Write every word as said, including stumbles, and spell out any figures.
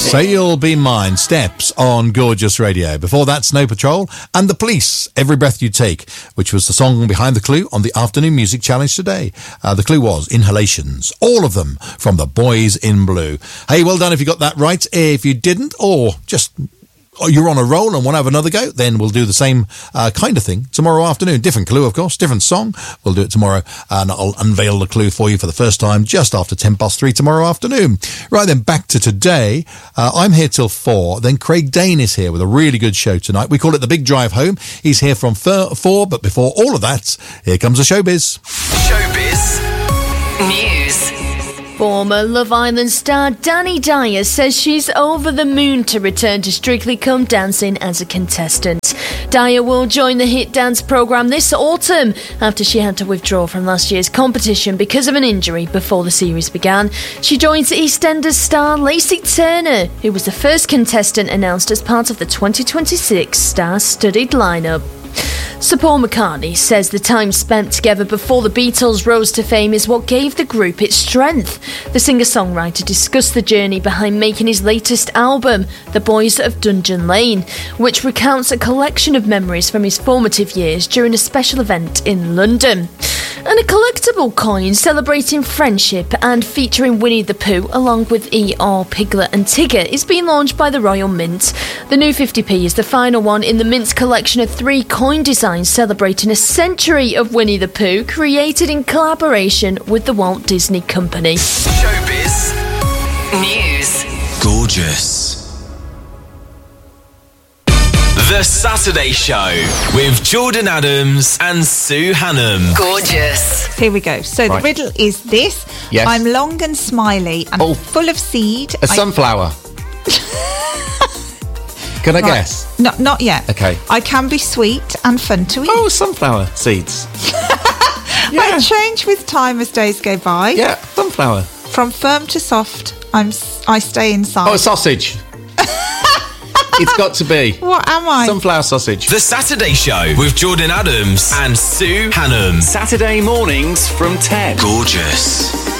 Say You'll Be Mine, Steps on Gorgeous Radio. Before that, Snow Patrol and The Police, Every Breath You Take, which was the song behind the clue on the Afternoon Music Challenge today. Uh, the clue was Inhalations, all of them from the Boys in Blue. Hey, well done if you got that right. If you didn't, or just... or you're on a roll and want to have another go, then we'll do the same uh, kind of thing tomorrow afternoon. Different clue, of course, different song. We'll do it tomorrow, and I'll unveil the clue for you for the first time just after ten past three tomorrow afternoon. Right then, back to today. Uh, I'm here till four. Then Craig Dane is here with a really good show tonight. We call it The Big Drive Home. He's here from four, but before all of that, here comes the showbiz. Showbiz News. Former Love Island star Danny Dyer says she's over the moon to return to Strictly Come Dancing as a contestant. Dyer will join the hit dance programme this autumn after she had to withdraw from last year's competition because of an injury before the series began. She joins EastEnders star Lacey Turner, who was the first contestant announced as part of the twenty twenty-six star-studded lineup. Sir Paul McCartney says the time spent together before the Beatles rose to fame is what gave the group its strength. The singer-songwriter discussed the journey behind making his latest album, The Boys of Dungeon Lane, which recounts a collection of memories from his formative years during a special event in London. And a collectible coin celebrating friendship and featuring Winnie the Pooh along with E R, Piglet and Tigger is being launched by the Royal Mint. The new fifty p is the final one in the Mint's collection of three coin designs celebrating a century of Winnie the Pooh, created in collaboration with the Walt Disney Company. Showbiz News. Gorgeous. The Saturday Show with Jordan Adams and Sue Hannam. Gorgeous. Here we go. So Right. the riddle is this. Yes. I'm long and smiley and Oh. full of seed. A I- sunflower. Can I Right. guess? No, not yet. Okay. I can be sweet and fun to eat. Oh, sunflower seeds. I change with time as days go by. Yeah, sunflower. From firm to soft, I'm s- I stay inside. Oh, a sausage. It's got to be. What am I? Sunflower sausage. The Saturday Show with Jordan Adams and Sue Hannam. Saturday mornings from ten. Gorgeous.